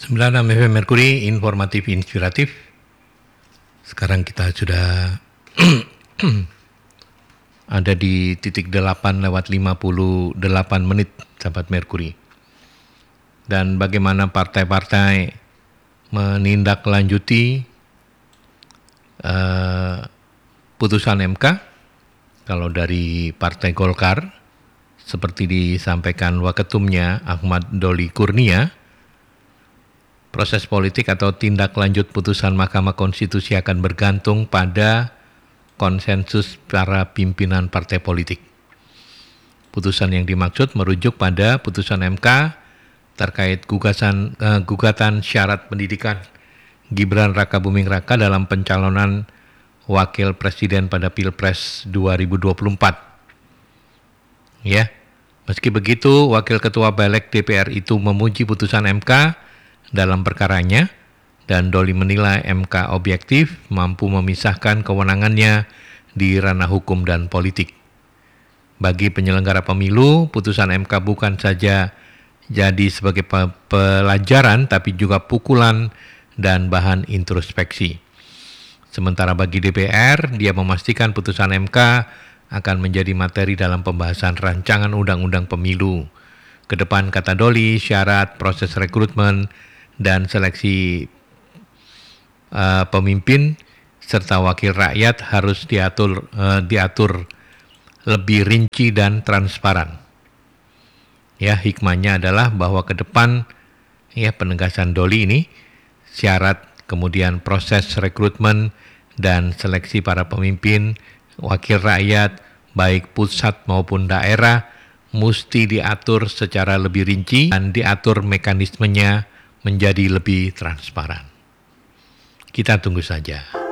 96 FM Merkuri, informatif inspiratif. Sekarang kita sudah ada di titik 8:58 menit, sahabat Merkuri. Dan bagaimana partai-partai menindaklanjuti putusan MK. Kalau dari Partai Golkar, seperti disampaikan Waketumnya Ahmad Doli Kurnia, proses politik atau tindak lanjut putusan Mahkamah Konstitusi akan bergantung pada konsensus para pimpinan partai politik. Putusan yang dimaksud merujuk pada putusan MK terkait gugatan syarat pendidikan Gibran Rakabuming Raka dalam pencalonan Wakil Presiden pada Pilpres 2024. Ya, meski begitu, Wakil Ketua Balik DPR itu memuji putusan MK dalam perkaranya, dan Doli menilai MK objektif, mampu memisahkan kewenangannya di ranah hukum dan politik. Bagi penyelenggara pemilu, putusan MK bukan saja jadi sebagai pelajaran, tapi juga pukulan dan bahan introspeksi. Sementara bagi DPR, dia memastikan putusan MK akan menjadi materi dalam pembahasan rancangan undang-undang pemilu. Kedepan, kata Doli, syarat, proses rekrutmen, dan seleksi pemimpin serta wakil rakyat harus diatur lebih rinci dan transparan. Ya, hikmahnya adalah bahwa ke depan ya penegasan Doli ini, syarat, kemudian proses rekrutmen dan seleksi para pemimpin, wakil rakyat, baik pusat maupun daerah, mesti diatur secara lebih rinci dan diatur mekanismenya menjadi lebih transparan. Kita tunggu saja.